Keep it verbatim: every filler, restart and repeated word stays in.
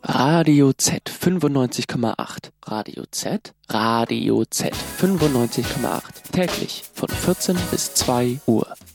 Radio Z fünfundneunzig Komma acht. Radio Z? Radio Z fünfundneunzig Komma acht. Täglich von vierzehn bis zwei Uhr.